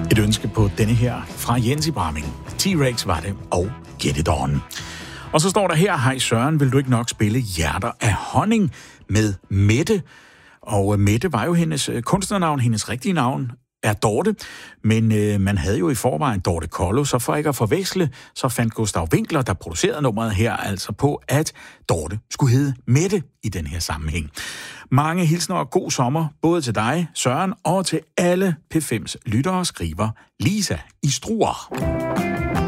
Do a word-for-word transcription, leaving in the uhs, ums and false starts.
Et ønske på denne her fra Jens i Bramming. T-Rex var det, og Get It On. Og så står der her, hej Søren, vil du ikke nok spille Hjerter af Honning med Mette? Og Mette var jo hendes kunstnernavn, hendes rigtige navn er Dorte, men øh, man havde jo i forvejen Dorte Kollo, så for ikke at forveksle, så fandt Gustav Winkler, der producerede nummeret her, altså på, at Dorte skulle hedde Mette i den her sammenhæng. Mange hilsner og god sommer, både til dig, Søren, og til alle P fems lyttere, skriver Lisa i Struer.